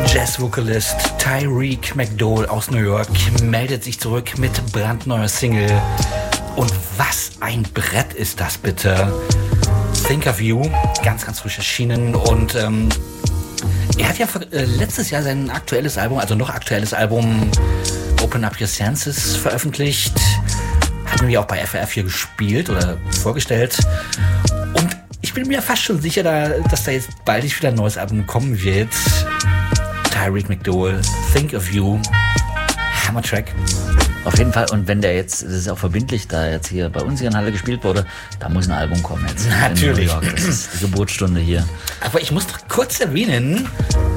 Jazz-Vocalist Tyreek McDowell aus New York meldet sich zurück mit brandneuer Single. Und was ein Brett ist das bitte. Think of You, ganz, ganz frisch erschienen. Und er hat ja letztes Jahr sein aktuelles Album, also noch aktuelles Album Open Up Your Senses veröffentlicht. Hatten wir auch bei FRF hier gespielt oder vorgestellt. Und ich bin mir fast schon sicher, dass da jetzt bald wieder ein neues Album kommen wird. Tyreek McDowell, Think of You, Hammer-Track. Auf jeden Fall. Und wenn der jetzt, das ist auch verbindlich, da jetzt hier bei uns hier in Halle gespielt wurde, da muss ein Album kommen jetzt. Natürlich. In New York. Das ist die Geburtsstunde hier. Aber ich muss noch kurz erwähnen,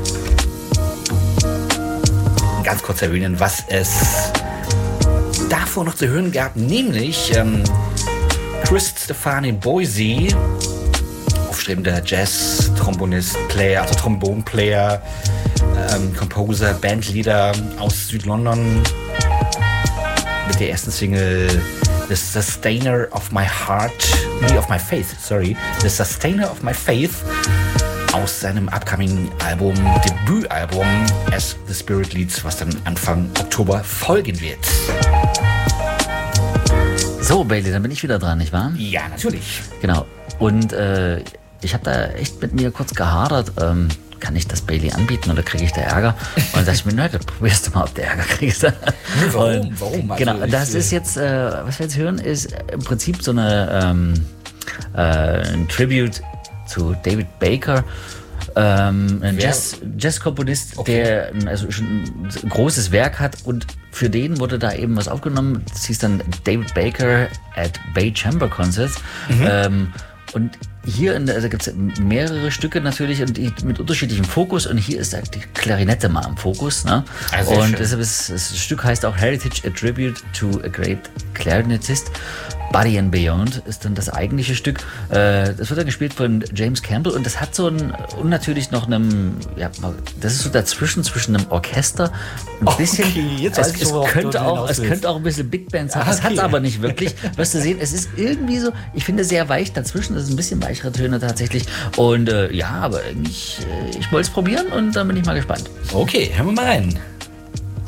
ganz kurz erwähnen, was es davor noch zu hören gab, nämlich Chris Stefani Boise, aufstrebender Jazz-Trombonist, Player, also Trombon-Player, Composer, Bandleader aus Südlondon, mit der ersten Single The Sustainer of My Sustainer of My Faith aus seinem upcoming Album, Debütalbum As the Spirit Leads, was dann Anfang Oktober folgen wird. So, Bailey, dann bin ich wieder dran, nicht wahr? Ja, natürlich. Genau. Und ich habe da echt mit mir kurz gehadert. Kann ich das Bailey anbieten oder kriege ich da Ärger? Und dann dachte ich mir, nein, probierst du mal, ob du Ärger kriegst. Warum? Also genau, das ist jetzt, was wir jetzt hören, ist im Prinzip so ein Tribute zu David Baker, ein Jazz-Komponist, okay, der also schon ein großes Werk hat, und für den wurde da eben was aufgenommen. Das hieß dann David Baker at Bay Chamber Concerts. Und hier, da gibt es mehrere Stücke natürlich und mit unterschiedlichem Fokus, und hier ist die Klarinette mal im Fokus. Ne? Also und deshalb das Stück heißt auch Heritage, a Tribute to a Great Clarinetist. Body and Beyond ist dann das eigentliche Stück. Das wird dann gespielt von James Campbell, und das hat so natürlich noch einem, ja, das ist so dazwischen, zwischen einem Orchester, ein bisschen, jetzt es könnte auch ein bisschen Big Band sein, das hat es aber nicht wirklich. Wirst du sehen, es ist irgendwie so, ich finde, sehr weich dazwischen, das ist ein bisschen weichere Töne tatsächlich, und ja, aber ich wollte es probieren, und dann bin ich mal gespannt. Okay, hören wir mal rein.